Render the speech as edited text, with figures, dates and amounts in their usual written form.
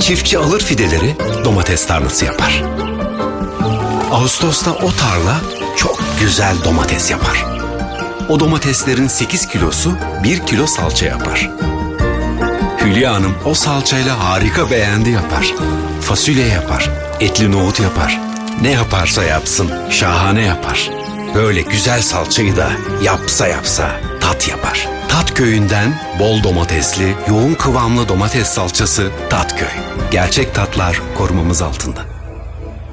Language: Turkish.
Çiftçi alır fideleri, domates tarlası yapar. Ağustos'ta o tarla çok güzel domates yapar. O domateslerin 8 kilosu 1 kilo salça yapar. Hülya Hanım o salçayla harika beğendi yapar. Fasulye yapar, etli nohut yapar. Ne yaparsa yapsın şahane yapar. Böyle güzel salçayı da yapsa tat yapar. Tat Köyü'nden bol domatesli, yoğun kıvamlı domates salçası Tat Köy. Gerçek tatlar korumamız altında.